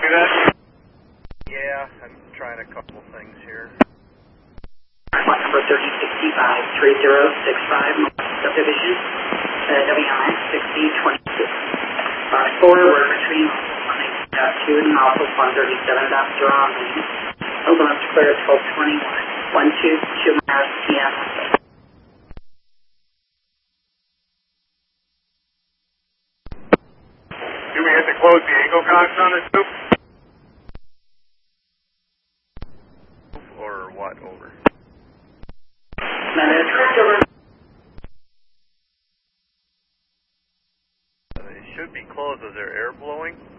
do that? Yeah, I'm trying a couple things here. Flight number 3065, 3065, subdivision, WMX 6026. Box 4, we're between 180.2 and also 137.0 on lane. Open up to clear at 1221, 122 miles PM. Do we have to close the angle cocks on this tube? Or what, over? Correct, over. They should be closed. Is there air blowing?